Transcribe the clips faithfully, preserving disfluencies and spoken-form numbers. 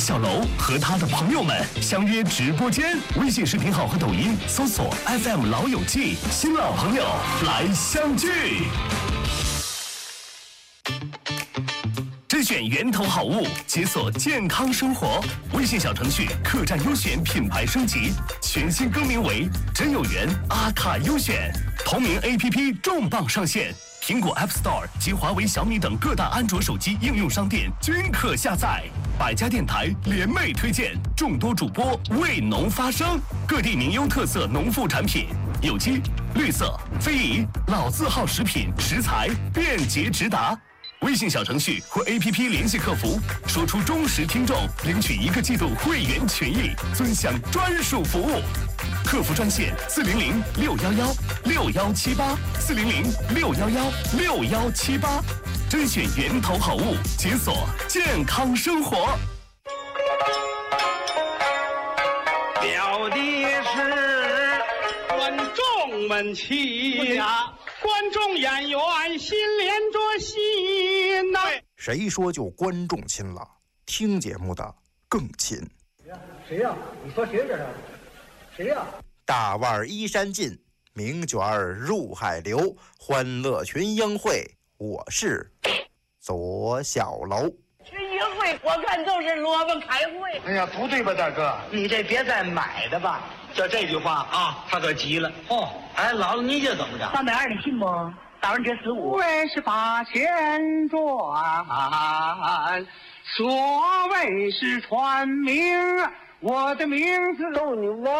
小楼和他的朋友们相约直播间，微信视频号和抖音搜索 F M 老友记，新老朋友来相聚。甄选源头好物，解锁健康生活。微信小程序客栈优选品牌升级，全新更名为真有缘阿卡优选。同名 A P P 重磅上线，苹果 App Store 及华为、小米等各大安卓手机应用商店均可下载。百家电台联袂推荐，众多主播为农发声，各地名优特色农副产品，有机、绿色、非遗、老字号食品食材便捷直达。微信小程序或 A P P 联系客服，说出忠实听众，领取一个季度会员权益，尊享专属服务。客服专线四零零六幺幺六幺七八四零零六幺幺六幺七八，甄选源头好物，解锁健康生活。 表的是观众们齐呀。观众演员心连着心呐、啊！ 谁说就观众亲了？听节目的更亲。 谁呀、啊？你说谁这是？谁呀、啊？ 大腕依山尽，名卷入海流，欢乐群英会，我是左小楼。 群英会，我看都是萝卜开会。 哎呀，不对吧，大哥？ 你这别再买的吧。 就这句话啊，他可急了。哦，哎，姥姥，你这怎么着？ 三百二，你信不？打完这十五。 为是八千转，所谓是传名，我的名字逗你玩。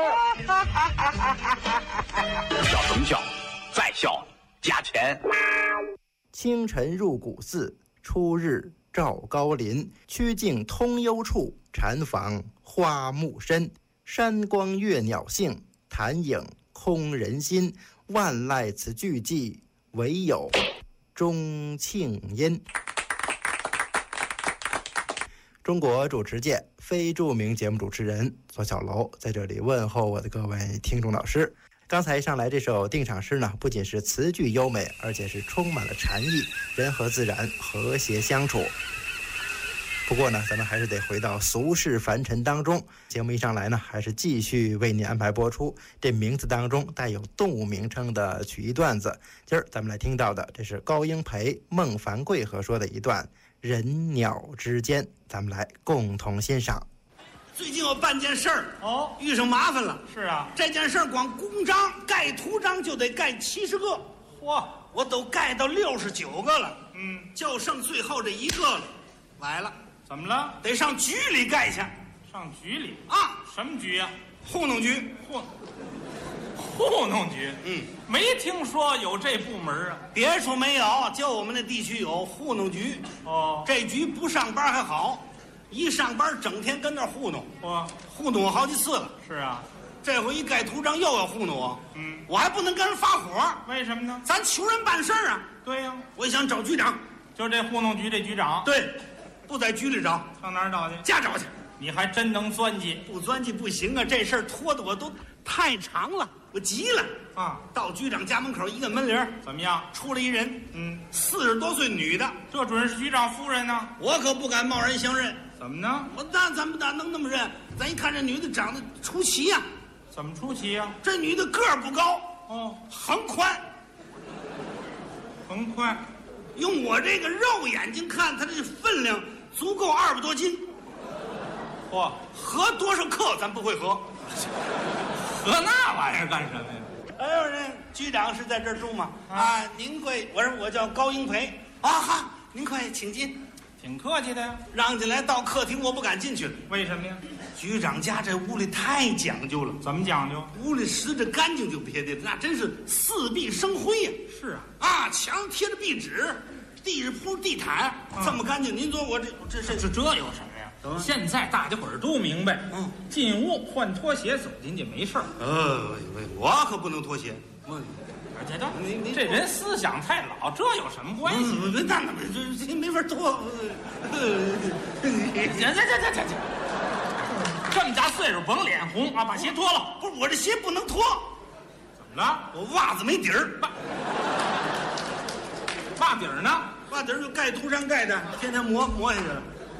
笑什么笑？再笑加钱。 清晨入古寺，初日照高林。曲径通幽处，禅房花木深。山光悦鸟性，潭影空人心。万籁此俱寂，唯有钟磬音。中国主持界非著名节目主持人左小楼在这里问候我的各位听众老师。刚才上来这首定场诗呢，不仅是词句优美，而且是充满了禅意，人和自然和谐相处。不过呢，咱们还是得回到俗世凡尘当中。节目一上来呢，还是继续为您安排播出这名字当中带有动物名称的曲艺段子。今儿咱们来听到的，这是高英培、孟凡贵合说的一段人鸟之间，咱们来共同欣赏。 最近我办件事儿哦，遇上麻烦了。 是啊， 这件事儿光公章盖图章就得盖七十个， 嚯， 我都盖到六十九个了， 嗯， 就剩最后这一个了，崴了。 怎么了？ 得上局里盖去。 上局里啊？ 什么局呀、啊？ 糊弄局。 糊糊弄局。 嗯， 没听说有这部门啊。 别说没有，就我们那地区有糊弄局。 哦， 这局不上班还好，一上班整天跟那儿糊弄。 我糊弄我好几次了。 是啊， 这回一盖图章又要糊弄我。 嗯， 我还不能跟人发火。 为什么呢？ 咱求人办事啊。 对呀、啊， 我想找局长。 就这糊弄局这局长。 对。不在局里找， 上哪儿找去？ 家找去。 你还真能钻进？ 不钻进不行啊！这事儿拖得我都太长了，我急了啊！ 到局长家门口一个门铃， 怎么样？ 出来一人， 嗯， 四十多岁女的， 这准是局长夫人呢。 我可不敢贸然相认。 怎么呢？ 我那咱们哪能那么认？咱一看这女的长得出奇呀、啊。 怎么出奇呀、啊？ 这女的个儿不高， 哦， 横宽， 横宽。 用我这个肉眼睛看，她这分量足够二百多斤。 嚯， 合多少克咱不会合， 合那玩意儿干什么呀？ 哎呦，人局长是在这儿住吗？啊，啊您贵，我说我叫高英培。啊哈，您快请进。 挺客气的呀。 让进来到客厅，我不敢进去了。 为什么呀？ 局长家这屋里太讲究了。 怎么讲究？ 屋里拾着干净就别的，那真是四壁生辉呀。 是啊， 啊，墙贴着壁纸，地铺地毯，嗯、这么干净。您说我这这这这这有什么呀？嗯、现在大家伙儿都明白，嗯，进屋换拖鞋走进去没事儿。 呃，我可不能脱鞋。我。 这这这人思想太老，这有什么关系？ 嗯、那那这这没法脱。 行行行行行行，这么大岁数甭脸红啊，把鞋脱了。 不是我这鞋不能脱。 怎么了？ 我袜子没底儿。 袜底儿呢？ 袜底儿就盖图章盖的，天天磨磨下去了。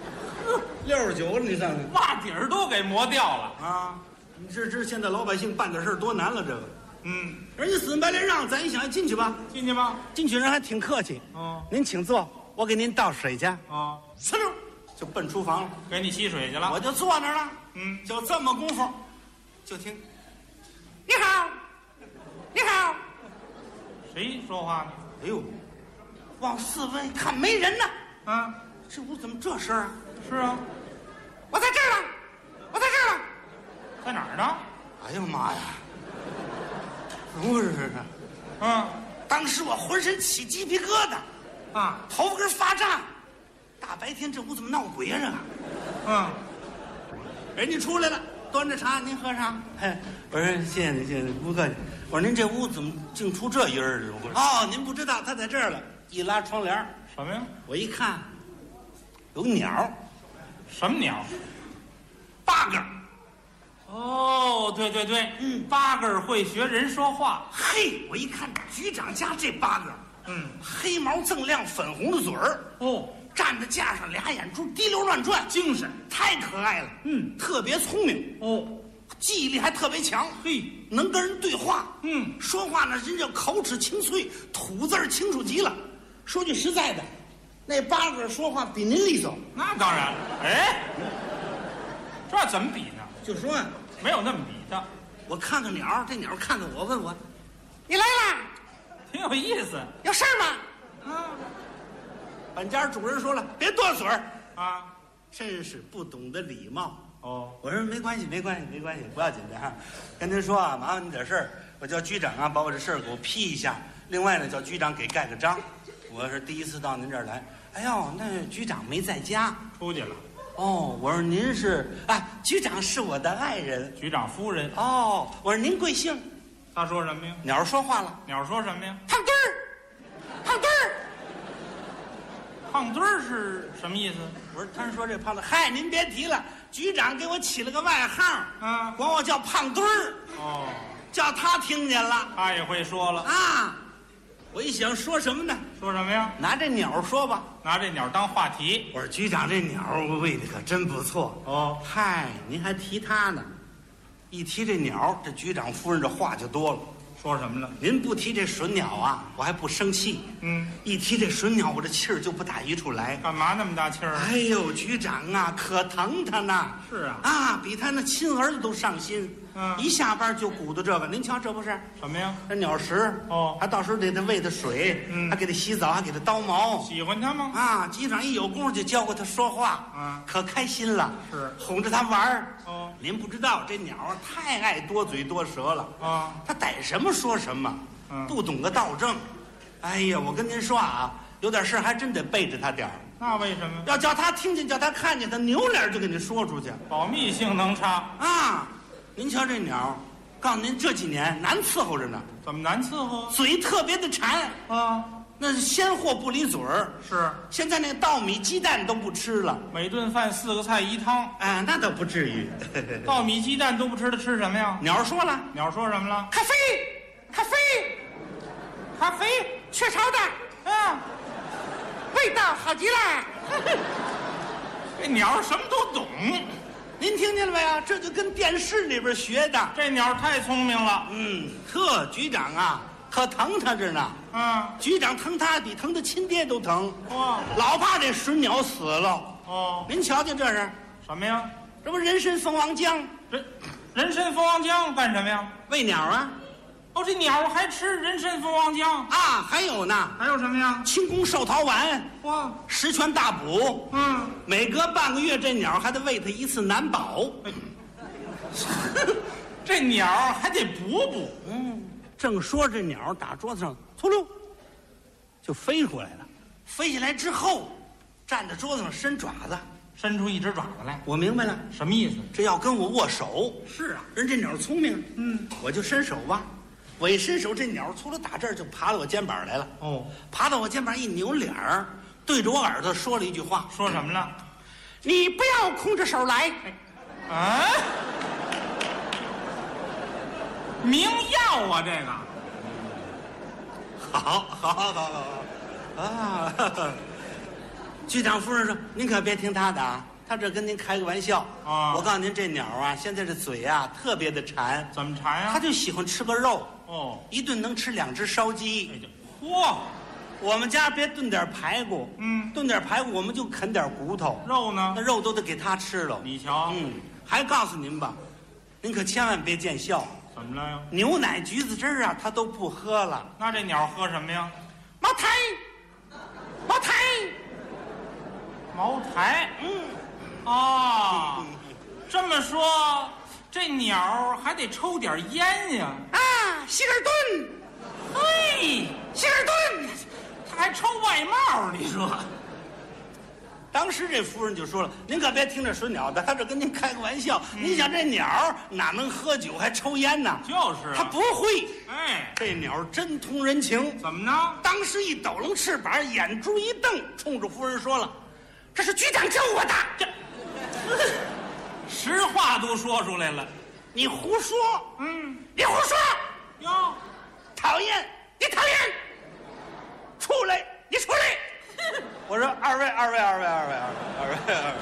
六十九了，你看看， 袜底儿都给磨掉了啊！你这这现在老百姓办点事儿多难了，这个。 嗯， 人家死乞白赖让，咱一想进去吧， 进去吧。 进去人还挺客气。 哦， 您请坐，我给您倒水去。 哦， 呲溜就奔厨房了， 给你洗水去了。 我就坐那儿了。 嗯， 就这么功夫，就听，你好，你好， 谁说话呢？ 哎呦，往四围看没人呢。 啊， 这屋怎么这声啊？ 是啊， 我在这儿了，我在这儿了， 在哪儿呢？ 哎呀妈呀！怎么回事这是？ 嗯， 当时我浑身起鸡皮疙瘩， 啊， 头发根发炸。大白天这屋怎么闹鬼呀、啊？这个， 嗯， 人家出来了，端着茶，您喝茶。哎，我说谢谢您，谢谢您，不客气。我说您这屋怎么净出这音儿？哦，您不知道，他在这儿了。一拉窗帘， 什么呀？ 我一看，有鸟， 什么鸟？ 八个。 哦，对对对，嗯，八个会学人说话。 嘿，我一看局长家这八个， 嗯， 黑毛锃亮，粉红的嘴儿， 哦， 站在架上，俩眼珠滴溜乱转， 精神， 太可爱了。 嗯， 特别聪明， 哦， 记忆力还特别强。 嘿， 能跟人对话。 嗯， 说话呢，人家口齿清脆，吐字儿清楚极了。说句实在的，那八个说话比您利索。 那当然了。哎，这怎么比呢？ 就说呀、 没有那么比的， 我看看鸟，这鸟看看我，问我，你来啦？ 挺有意思。 有事儿吗？啊。本家主人说了，别多嘴儿啊， 真是不懂得礼貌。 哦， 我说没关系，没关系，没关系，不要紧的哈。跟您说啊，麻烦您点事儿，我叫局长啊，把我这事儿给我批一下。另外呢，叫局长给盖个章。我是第一次到您这儿来，哎呦，那局长没在家， 出去了。 哦，我说您是啊，局长是我的爱人， 局长夫人。 哦，我说您贵姓？ 他说什么呀？ 鸟说话了， 鸟说什么呀？ 胖墩儿，胖墩儿。 胖墩儿是什么意思？ 我说他说这胖子，嗨，您别提了，局长给我起了个外号， 啊， 管我叫胖墩儿。 哦， 叫他听见了， 他也会说了啊。我一想说什么呢？ 说什么呀？ 拿这鸟说吧， 拿这鸟当话题。 我说局长这鸟喂的可真不错哦。 嗨，您还提他呢？一提这鸟，这局长夫人这话就多了。 说什么了？ 您不提这隼鸟啊，我还不生气。 嗯， 一提这隼鸟，我这气儿就不打一处来。 干嘛那么大气儿？ 哎呦，局长啊，可疼他呢。 是啊， 啊，比他那亲儿子都上心。 嗯， 一下班就鼓捣这个，您瞧这不是什么呀？ 这鸟食哦， 还到时候得得喂它水， 嗯， 还给它洗澡，还给它叨毛。 喜欢他吗？ 啊，局长一有功夫就教过他说话， 啊， 可开心了。 是哄着他玩儿。 哦， 您不知道这鸟啊，太爱多嘴多舌了啊， 他逮什么说什么， 嗯， 不懂得道正。哎呀，我跟您说啊，有点事还真得背着他点儿。 那为什么？ 要叫他听见，叫他看见，他扭脸就给你说出去， 保密性能差啊。您瞧这鸟，告诉您这几年难伺候着呢。 怎么难伺候？ 嘴特别的馋啊， 那是鲜货不离嘴儿。 是， 现在那稻米鸡蛋都不吃了， 每顿饭四个菜一汤。 哎，那倒不至于。 稻米鸡蛋都不吃，他吃什么呀？ 鸟说了， 鸟说什么了？ 咖啡，咖啡， 咖啡， 雀巢的， 嗯， 味道好极了。 这鸟什么都懂。 您听见了没有？这就跟电视里边学的。 这鸟太聪明了。 嗯，特局长啊，可疼他着呢。 嗯， 局长疼他比疼他亲爹都疼。 哇， 老怕这隼鸟死了。 哦， 您瞧瞧这是什么呀？ 这不人参蜂王浆？ 人人参蜂王浆干什么呀？ 喂鸟啊。 哦，这鸟还吃人参蜂王浆啊？还有呢？ 还有什么呀？ 清宫寿桃丸。 哇， 十全大补。 嗯， 每隔半个月这鸟还得喂它一次难保。 这鸟还得补补。 嗯，正说这鸟打桌子上，秃噜就飞出来了。飞下来之后，站在桌子上伸爪子， 伸出一只爪子来。 我明白了， 什么意思？ 这要跟我握手。 是啊， 人这鸟聪明。 嗯， 我就伸手吧。我一伸手，这鸟从了打这儿就爬到我肩膀来了。 哦， 爬到我肩膀一扭脸儿，对着我耳朵说了一句话。 说什么了？ 你不要空着手来。 啊？明药啊，这个。 好，好，好，好，好啊！局长夫人说：“您可别听他的啊，他他这跟您开个玩笑啊。 我告诉您，这鸟啊，现在这嘴啊特别的馋。 怎么馋呀？ 他就喜欢吃个肉。 哦， 一顿能吃两只烧鸡。 哎就嚯， 我们家别炖点排骨， 嗯， 炖点排骨我们就啃点骨头， 肉呢？ 那肉都得给他吃了。 你瞧， 嗯，还告诉您吧，您可千万别见笑。 怎么了呀？ 牛奶、橘子汁儿啊，他都不喝了。 那这鸟喝什么呀？ 茅台，茅台， 茅台。 嗯， 啊，这么说，这鸟还得抽点烟呀？ 啊，希尔顿， 嘿， 希尔顿， 他还抽外帽，你说？ 当时这夫人就说了：“您可别听这水鸟的，他这跟您开个玩笑。嗯、你想这鸟哪能喝酒还抽烟呢？ 就是、啊， 他不会。 哎， 这鸟真通人情。 怎么呢？ 当时一抖楞翅膀，眼珠一瞪，冲着夫人说了：‘这是局长教我的。’ 这实话都说出来了。 你胡说。 嗯， 你胡说。 哟， 讨厌，你讨厌。出来，你出来。”我说二位，二位，二位，二位，二位，二位，二位，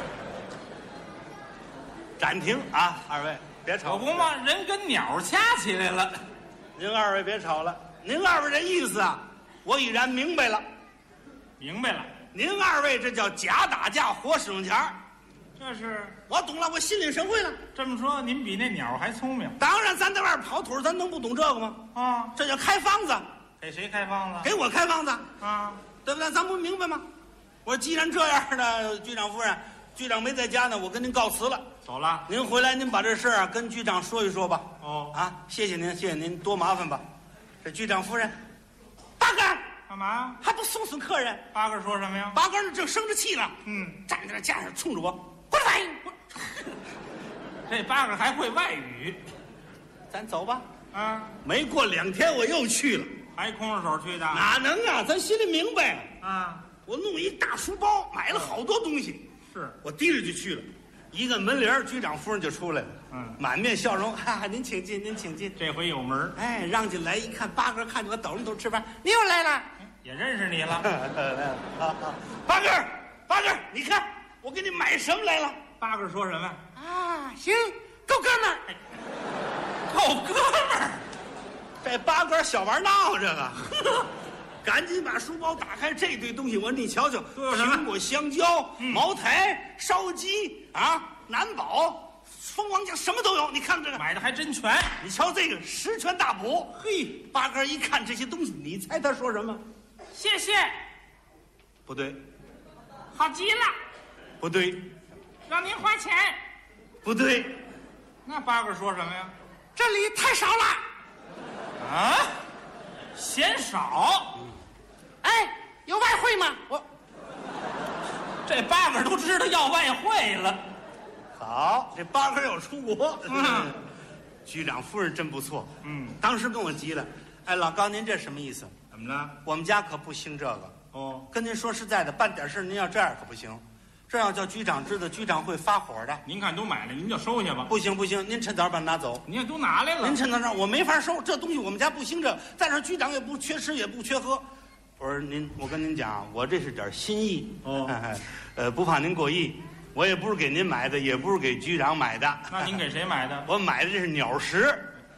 暂停啊！二位别吵， 可不嘛，人跟鸟掐起来了。 您二位别吵了，您二位这意思啊，我已然明白了。 明白了， 您二位这叫假打架，活使用钱儿。 这是我懂了，我心领神会了。 这么说，您比那鸟还聪明。 当然，咱在外边跑腿，咱能不懂这个吗？ 啊， 这叫开方子。 给谁开方子？ 给我开方子啊。 对不对？咱不明白吗？我说既然这样呢，局长夫人，局长没在家呢，我跟您告辞了， 走了。 您回来，您把这事儿啊跟局长说一说吧。 哦， 啊，谢谢您，谢谢您，多麻烦吧。这局长夫人，八哥干嘛？ 还不送送客人？ 八哥说什么呀？ 八哥正生着气呢， 嗯， 站在那架上冲着我，滚来！ 这八哥还会外语， 咱走吧。 啊， 没过两天我又去了。 还空着手去的？ 哪能啊！咱心里明白啊！ 我弄一大书包，买了好多东西。 是我提着就去了，一个门铃，局长夫人就出来了， 嗯， 满面笑容，哈哈，您请进，您请进。 这回有门。 哎，让进来一看，八哥看见我抖了抖翅膀，你又来了， 也认识你了。 八哥，八哥，你看我给你买什么来了？ 八哥说什么？ 啊，行，够哥们儿， 够哥们儿。 这八哥小玩闹这个，赶紧把书包打开，这堆东西我说你瞧瞧， 都有什么？ 苹果、香蕉、 嗯、 茅台、烧鸡啊，南宝、蜂王浆，什么都有。你看这个， 买的还真全。 你瞧这个十全大补。 嘿， 八哥一看这些东西，你猜他说什么？ 谢谢。 不对。 好极了。 不对。 让您花钱。 不对。 那八哥说什么呀？ 这里太少了。 啊，嫌少？ 哎，有外汇吗？我这八哥都知道要外汇了。 好，这八哥要出国。嗯，局长夫人真不错。 嗯， 当时跟我急了。哎，老高，您这什么意思？ 怎么了？ 我们家可不兴这个。 哦， 跟您说实在的，办点事您要这样可不行。这要叫局长知道，局长会发火的。 您看都买了，您就收下吧。 不行不行，您趁早把它拿走。 您看都拿来了。 您趁早让我没法收这东西，我们家不兴这。再说局长也不缺吃，也不缺喝。我说您，我跟您讲，我这是点心意。 哦， 呃，不怕您过意，我也不是给您买的，也不是给局长买的。 那您给谁买的？ 我买的这是鸟食。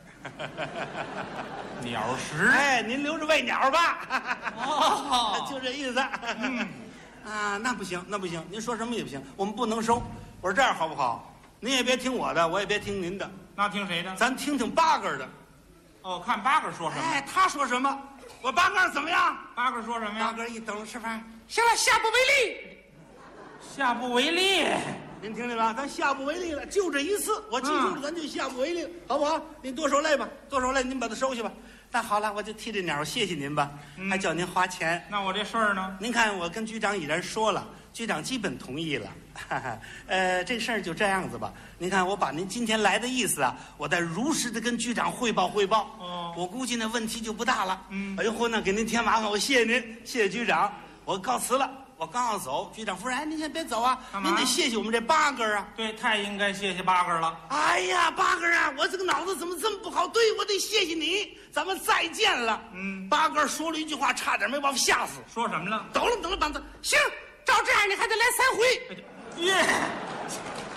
鸟食？ 哎，您留着喂鸟吧。 哦， 就这意思。 嗯。 啊，那不行，那不行，您说什么也不行，我们不能收。我说这样好不好？您也别听我的，我也别听您的， 那听谁的？ 咱听听八哥的。 哦，看八哥说什么？ 哎，他说什么？我八哥怎么样？ 八哥说什么呀？ 八哥一抖翅膀，行了，下不为例。 下不为例。 您听见了？咱下不为例了，就这一次，我记住了，咱就下不为例，好不好？您多受累吧，多受累，您把它收下吧。那好了，我就替这鸟谢谢您吧， 嗯、 还叫您花钱。 那我这事儿呢？ 您看，我跟局长已然说了，局长基本同意了。哈哈，呃，这事儿就这样子吧。您看，我把您今天来的意思啊，我再如实的跟局长汇报汇报。 哦， 我估计那问题就不大了。 嗯， 哎呦嚯，那给您添麻烦，我谢谢您，谢谢局长，我告辞了。我刚要走，局长夫人，哎，您先别走啊，您得谢谢我们这八哥啊。 对，太应该谢谢八哥了。 哎呀，八哥啊，我这个脑子怎么这么不好？对，我得谢谢你，咱们再见了。 嗯， 八哥说了一句话，差点没把我吓死。 说什么了？ 抖了抖了膀子，行，照这样你还得来三回。 耶。